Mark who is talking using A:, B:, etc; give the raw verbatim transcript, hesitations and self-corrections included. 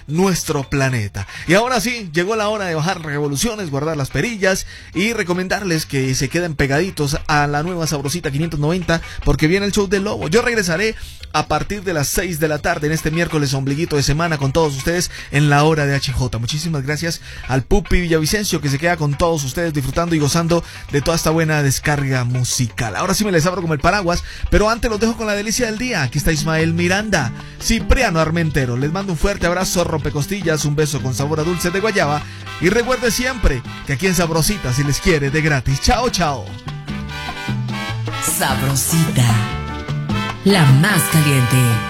A: nuestro planeta. Y ahora sí, llegó la hora de bajar revoluciones, guardar las perillas y recomendarles que se queden pegaditos a la nueva Sabrosita quinientos noventa porque viene el show del Lobo. Yo regresaré a partir de las seis de la tarde en este miércoles ombliguito de semana con todos ustedes en la hora de H J. Muchísimas gracias al Pupi Villavicencio que se queda con todos ustedes disfrutando y gozando de toda esta buena descarga musical. Ahora sí me les abro como el paraguas, pero antes los dejo con la delicia del día. Aquí está Ismael Miranda, Cipriano Armentero. Les mando un fuerte abrazo, rompecostillas, un beso con sabor a dulce de guayaba y recuerde siempre que aquí en Sabrosita si les quiere de gratis. Chao, chao.
B: Sabrosita, la más caliente.